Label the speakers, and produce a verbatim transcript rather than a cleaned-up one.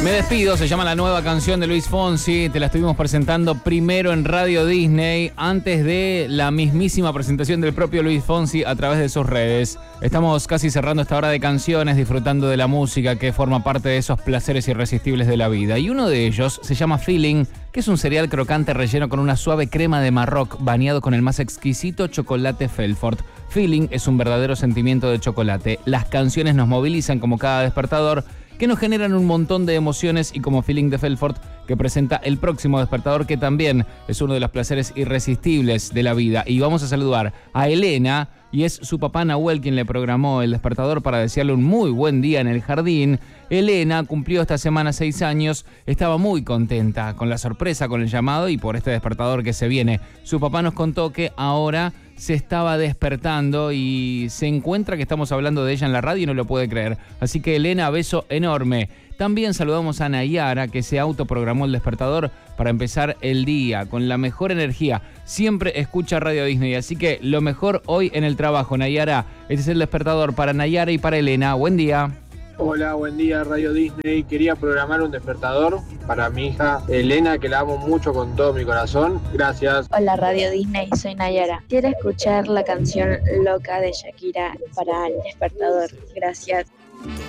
Speaker 1: Me despido, se llama la nueva canción de Luis Fonsi. Te la estuvimos presentando primero en Radio Disney, antes de la mismísima presentación del propio Luis Fonsi a través de sus redes. Estamos casi cerrando esta hora de canciones, disfrutando de la música que forma parte de esos placeres irresistibles de la vida. Y uno de ellos se llama Feeling, que es un cereal crocante relleno con una suave crema de Marroc bañado con el más exquisito chocolate Felfort. Feeling es un verdadero sentimiento de chocolate. Las canciones nos movilizan como cada despertador, que nos generan un montón de emociones, y como Feeling de Felfort, que presenta el próximo despertador, que también es uno de los placeres irresistibles de la vida. Y vamos a saludar a Elena, y es su papá Nahuel quien le programó el despertador para desearle un muy buen día en el jardín. Elena cumplió esta semana seis años, estaba muy contenta con la sorpresa, con el llamado y por este despertador que se viene. Su papá nos contó que ahora se estaba despertando y se encuentra que estamos hablando de ella en la radio y no lo puede creer. Así que Elena, beso enorme. También saludamos a Nayara, que se autoprogramó el despertador para empezar el día con la mejor energía. Siempre escucha Radio Disney, así que lo mejor hoy en el trabajo. Nayara, este es el despertador para Nayara y para Elena. Buen día.
Speaker 2: Hola, buen día Radio Disney. Quería programar un despertador para mi hija Elena, que la amo mucho con todo mi corazón. Gracias.
Speaker 3: Hola Radio Disney, soy Nayara. Quiero escuchar la canción Loca de Shakira para el despertador. Gracias.